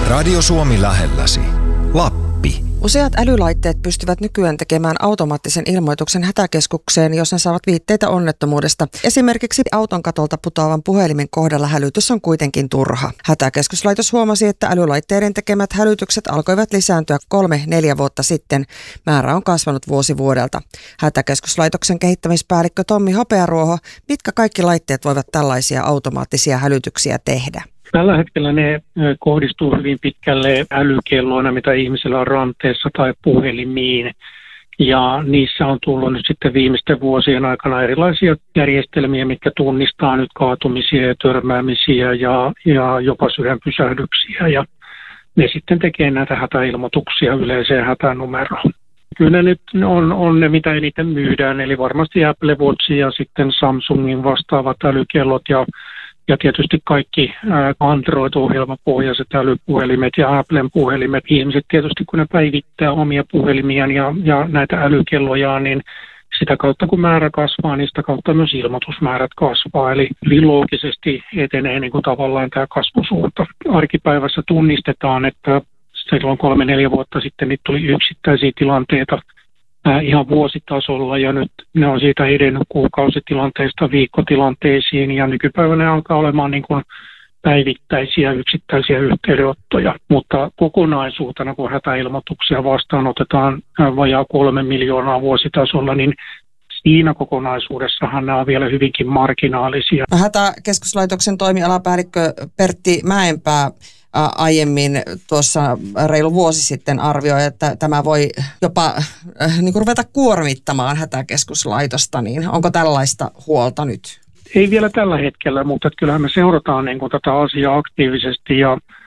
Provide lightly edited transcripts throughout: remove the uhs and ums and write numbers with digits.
Radio Suomi lähelläsi. Lappi. Useat älylaitteet pystyvät nykyään tekemään automaattisen ilmoituksen hätäkeskukseen, jos ne saavat viitteitä onnettomuudesta. Esimerkiksi auton katolta putoavan puhelimen kohdalla hälytys on kuitenkin turha. Hätäkeskuslaitos huomasi, että älylaitteiden tekemät hälytykset alkoivat lisääntyä 3-4 vuotta sitten. Määrä on kasvanut vuosi vuodelta. Hätäkeskuslaitoksen kehittämispäällikkö Tommi Hopearuoho, mitkä kaikki laitteet voivat tällaisia automaattisia hälytyksiä tehdä? Tällä hetkellä ne kohdistuu hyvin pitkälle älykelloina, mitä ihmisillä on ranteessa tai puhelimiin. Ja niissä on tullut nyt sitten viimeisten vuosien aikana erilaisia järjestelmiä, mitkä tunnistaa nyt kaatumisia ja törmäämisiä ja jopa sydänpysähdyksiä. Ja ne sitten tekee näitä hätäilmoituksia yleiseen hätänumeroon. Kyllä ne nyt on ne, mitä eniten myydään, eli varmasti Apple Watch ja sitten Samsungin vastaavat älykellot ja tietysti kaikki Android-ohjelmapohjaiset älypuhelimet ja Applen puhelimet. Ihmiset tietysti, kun ne päivittää omia puhelimiaan ja näitä älykellojaan, niin sitä kautta kun määrä kasvaa, niin sitä kautta myös ilmoitusmäärät kasvaa. Eli loogisesti etenee niin kuin tavallaan tämä kasvusuunta. Arkipäivässä tunnistetaan, että silloin 3-4 vuotta sitten niitä tuli yksittäisiä tilanteita ihan vuositasolla, ja nyt ne on siitä edennyt kuukausitilanteista viikkotilanteisiin, ja nykypäivänä ne alkaa olemaan niin kuin päivittäisiä yksittäisiä yhteydenottoja. Mutta kokonaisuutena, kun hätäilmoituksia vastaanotetaan vajaa 3 miljoonaa vuositasolla, niin siinä kokonaisuudessahan nämä on vielä hyvinkin marginaalisia. Hätäkeskuslaitoksen toimialapäällikkö Pertti Mäenpää aiemmin tuossa reilu vuosi sitten arvioi, että tämä voi jopa ruveta kuormittamaan hätäkeskuslaitosta, niin onko tällaista huolta nyt? Ei vielä tällä hetkellä, mutta kyllähän me seurataan tätä asiaa aktiivisesti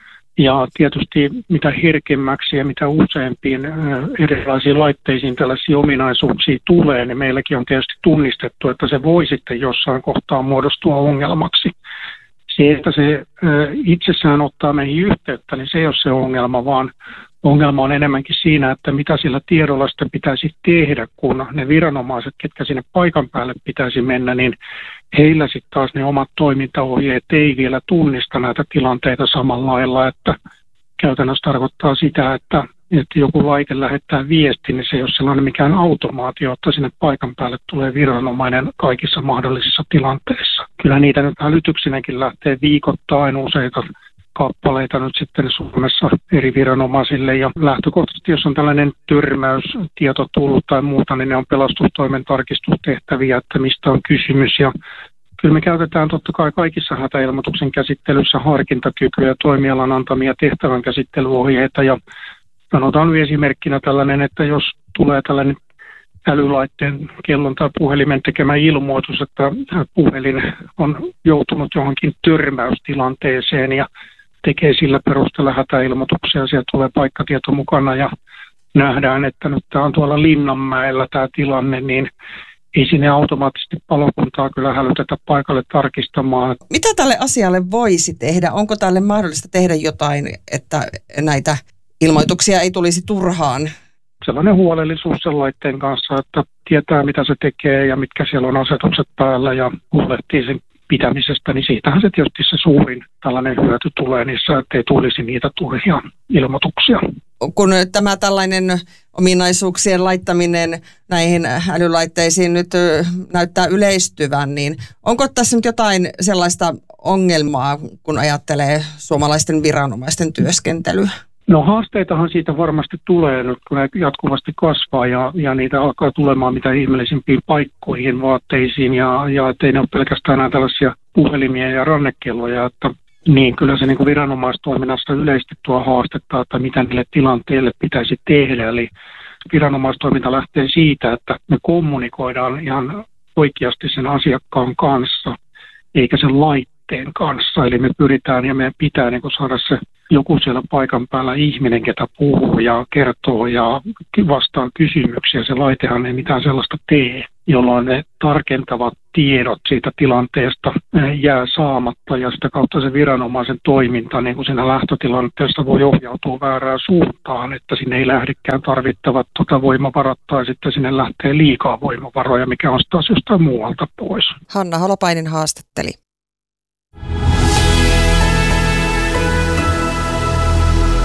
ja tietysti mitä herkemmäksi ja mitä useampiin erilaisiin laitteisiin tällaisia ominaisuuksia tulee, niin meilläkin on tietysti tunnistettu, että se voi sitten jossain kohtaa muodostua ongelmaksi. Se, että se itsessään ottaa meihin yhteyttä, niin se ei ole se ongelma, vaan ongelma on enemmänkin siinä, että mitä sillä tiedolla sitten pitäisi tehdä, kun ne viranomaiset, ketkä sinne paikan päälle pitäisi mennä, niin heillä sitten taas ne omat toimintaohjeet ei vielä tunnista näitä tilanteita samalla lailla, että käytännössä tarkoittaa sitä, että joku laite lähettää viestin, niin se ei ole sellainen mikään automaatio, että sinne paikan päälle tulee viranomainen kaikissa mahdollisissa tilanteissa. Kyllä niitä nyt hälytyksinäkin lähtee viikoittain useita kappaleita nyt sitten Suomessa eri viranomaisille. Ja lähtökohtaisesti, jos on tällainen törmäystieto tullut tai muuta, niin ne on pelastustoimen tarkistustehtäviä, että mistä on kysymys. Ja kyllä me käytetään totta kai kaikissa hätäilmoituksen käsittelyssä harkintakykyä ja toimialan antamia tehtävän käsittelyohjeita. Ja sanotaan nyt esimerkkinä tällainen, että jos tulee tällainen älylaitteen, kellon tai puhelimen tekemä ilmoitus, että puhelin on joutunut johonkin törmäystilanteeseen ja tekee sillä perusteella hätäilmoituksia, siellä tulee paikkatieto mukana ja nähdään, että nyt tämä on tuolla Linnanmäellä tämä tilanne, niin ei sinne automaattisesti palokuntaa kyllä hälytetä paikalle tarkistamaan. Mitä tälle asialle voisi tehdä? Onko tälle mahdollista tehdä jotain, että näitä ilmoituksia ei tulisi turhaan? Sellainen huolellisuus sen laitteen kanssa, että tietää mitä se tekee ja mitkä siellä on asetukset päällä ja huolehtii sen pitämisestä, niin siitähän se tietysti se suurin tällainen hyöty tulee niissä, että ei tulisi niitä turhia ilmoituksia. Kun tämä tällainen ominaisuuksien laittaminen näihin älylaitteisiin nyt näyttää yleistyvän, niin onko tässä nyt jotain sellaista ongelmaa, kun ajattelee suomalaisten viranomaisten työskentelyä? No haasteitahan siitä varmasti tulee nyt, kun ne jatkuvasti kasvaa ja niitä alkaa tulemaan mitä ihmeellisimpiin paikkoihin, vaatteisiin ja ettei ne ole pelkästään enää tällaisia puhelimia ja rannekelloja, että niin kyllä se niin kuin viranomaistoiminnassa yleisesti tuo haastetta, että mitä niille tilanteille pitäisi tehdä. Eli viranomaistoiminta lähtee siitä, että me kommunikoidaan ihan oikeasti sen asiakkaan kanssa, eikä sen laitteen kanssa. Eli me pyritään ja meidän pitää niin kuin saada se joku siellä paikan päällä ihminen, ketä puhuu ja kertoo ja vastaa kysymyksiä. Se laitehan ei mitään sellaista tee, jolloin ne tarkentavat tiedot siitä tilanteesta jää saamatta ja sitä kautta se viranomaisen toiminta niin kuin siinä lähtötilanteessa voi ohjautua väärään suuntaan, että sinne ei lähdekään tarvittavat voimavarat tai sitten sinne lähtee liikaa voimavaroja, mikä on taas jostain muualta pois. Hanna Holopainen haastatteli.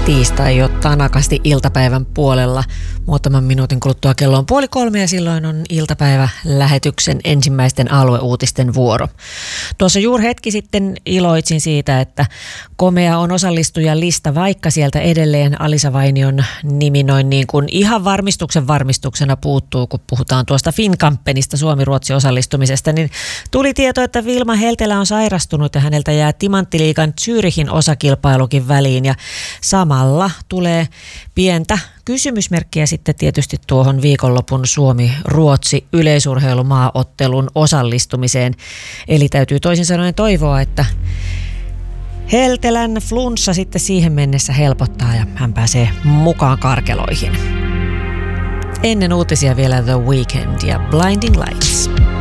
Tiistai jo tanakasti iltapäivän puolella. Muutaman minuutin kuluttua kello on 2:30 ja silloin on iltapäivälähetyksen ensimmäisten alueuutisten vuoro. Tuossa juuri hetki sitten iloitsin siitä, että komea on osallistujan lista, vaikka sieltä edelleen Alisa Vainion nimi noin niin kuin ihan varmistuksena puuttuu, kun puhutaan tuosta Finnkampenista Suomi-Ruotsi osallistumisesta, niin tuli tieto, että Vilma Heltelä on sairastunut ja häneltä jää Timanttiliigan Zürichin osakilpailukin väliin ja samalla tulee pientä kysymysmerkkiä sitten tietysti tuohon viikonlopun Suomi-Ruotsi yleisurheilumaaottelun osallistumiseen. Eli täytyy toisin sanoen toivoa, että Heltelän flunssa sitten siihen mennessä helpottaa ja hän pääsee mukaan karkeloihin. Ennen uutisia vielä The Weeknd ja Blinding Lights.